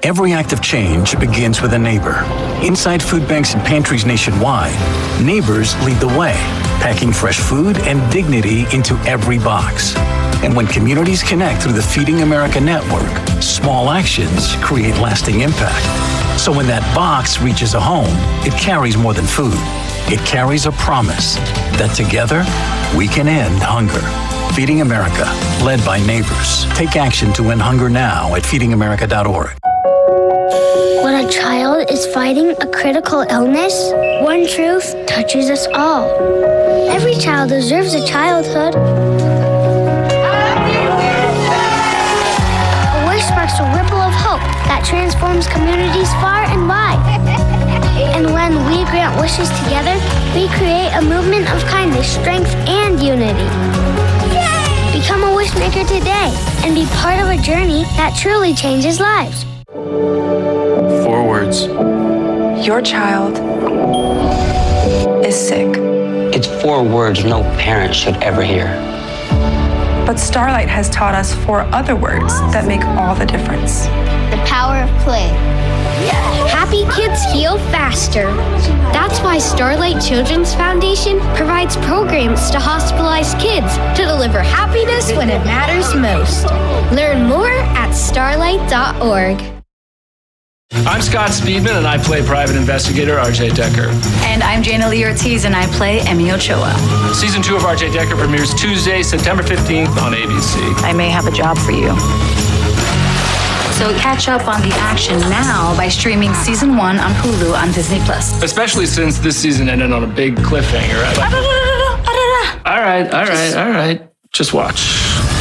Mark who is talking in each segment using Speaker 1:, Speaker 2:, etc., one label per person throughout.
Speaker 1: Every act of change begins with a neighbor. Inside food banks and pantries nationwide, neighbors lead the way, packing fresh food and dignity into every box. And when communities connect through the Feeding America network, small actions create lasting impact. So when that box reaches a home, it carries more than food. It carries a promise that together we can end hunger. Feeding America, led by neighbors. Take action to end hunger now at feedingamerica.org.
Speaker 2: When a child is fighting a critical illness, one truth touches us all. Every child deserves a childhood. A wish sparks a ripple of hope that transforms communities far and wide. And when we grant wishes together, we create a movement of kindness, strength, and unity. Become a wish maker today and be part of a journey that truly changes lives.
Speaker 3: 4 words.
Speaker 4: Your child is sick.
Speaker 5: It's 4 words no parent should ever hear.
Speaker 4: But Starlight has taught us 4 other words that make all the difference.
Speaker 2: The power of play. Happy kids heal faster. That's why Starlight Children's Foundation provides programs to hospitalized kids to deliver happiness when it matters most. Learn more at starlight.org.
Speaker 3: I'm Scott Speedman, and I play Private Investigator R.J. Decker.
Speaker 6: And I'm Jana Lee Ortiz, and I play Emmy Ochoa.
Speaker 3: Season 2 of R.J. Decker premieres Tuesday, September 15th on ABC.
Speaker 6: I may have a job for you. So catch up on the action now by streaming Season 1 on Hulu on Disney+.
Speaker 3: Especially since this season ended on a big cliffhanger. All right. Just watch.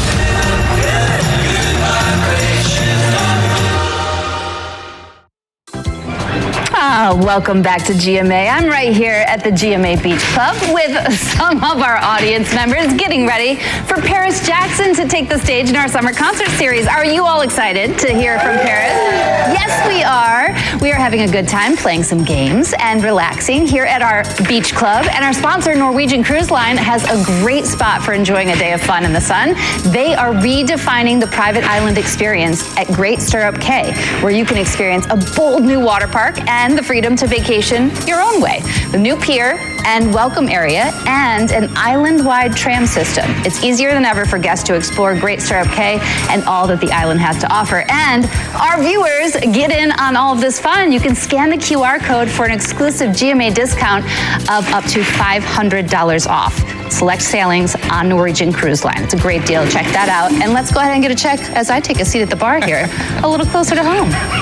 Speaker 6: Welcome back to GMA. I'm right here at the GMA Beach Club with some of our audience members getting ready for Paris Jackson to take the stage in our summer concert series. Are you all excited to hear from Paris? Yes, we are. We are having a good time playing some games and relaxing here at our Beach Club. And our sponsor, Norwegian Cruise Line, has a great spot for enjoying a day of fun in the sun. They are redefining the private island experience at Great Stirrup Cay, where you can experience a bold new water park and the freedom to vacation your own way. The new pier and welcome area and an island-wide tram system. It's easier than ever for guests to explore Great Stirrup Cay and all that the island has to offer. And our viewers get in on all of this fun. You can scan the QR code for an exclusive GMA discount of up to $500 off. Select sailings on Norwegian Cruise Line. It's a great deal. Check that out. And let's go ahead and get a check as I take a seat at the bar here, a little closer to home.